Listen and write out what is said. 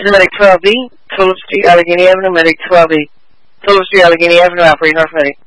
Medic 12B, Tulip Street, Allegheny Avenue, Medic 12B. Tulip Street, Allegheny Avenue, operator, North Medic.